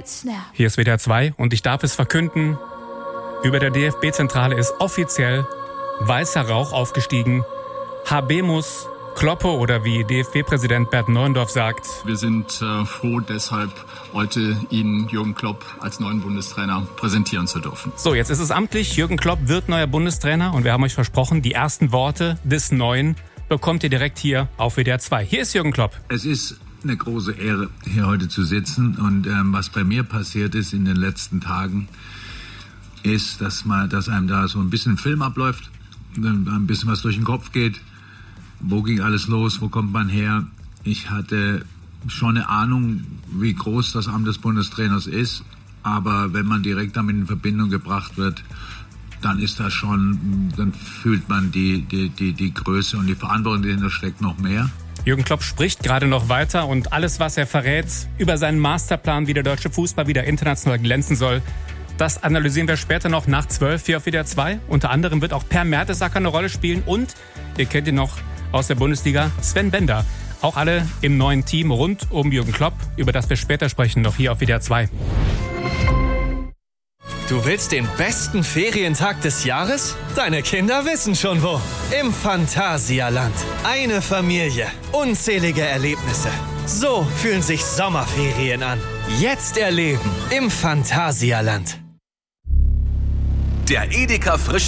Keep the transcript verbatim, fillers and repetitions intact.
Hier ist W D R zwei und ich darf es verkünden, über der D F B-Zentrale ist offiziell weißer Rauch aufgestiegen. Habemus Kloppe oder wie D F B-Präsident Bert Neuendorf sagt. Wir sind äh, froh, deshalb heute Ihnen Jürgen Klopp als neuen Bundestrainer präsentieren zu dürfen. So, jetzt ist es amtlich. Jürgen Klopp wird neuer Bundestrainer und wir haben euch versprochen, die ersten Worte des Neuen bekommt ihr direkt hier auf W D R zwei. Hier ist Jürgen Klopp. Es ist eine große Ehre, hier heute zu sitzen. Und ähm, was bei mir passiert ist in den letzten Tagen, ist, dass, man, dass einem da so ein bisschen Film abläuft, ein bisschen was durch den Kopf geht. Wo ging alles los? Wo kommt man her? Ich hatte schon eine Ahnung, wie groß das Amt des Bundestrainers ist. Aber wenn man direkt damit in Verbindung gebracht wird, dann ist das schon, dann fühlt man die, die, die, die Größe und die Verantwortung, die dahinter steckt, noch mehr. Jürgen Klopp spricht gerade noch weiter und alles, was er verrät über seinen Masterplan, wie der deutsche Fußball wieder international glänzen soll, das analysieren wir später noch nach zwölf hier auf W D R zwei. Unter anderem wird auch Per Mertesacker eine Rolle spielen und, ihr kennt ihn noch aus der Bundesliga, Sven Bender. Auch alle im neuen Team rund um Jürgen Klopp, über das wir später sprechen, noch hier auf W D R zwei. Du willst den besten Ferientag des Jahres? Deine Kinder wissen schon wo. Im Phantasialand. Eine Familie. Unzählige Erlebnisse. So fühlen sich Sommerferien an. Jetzt erleben im Phantasialand. Der Edeka Frisch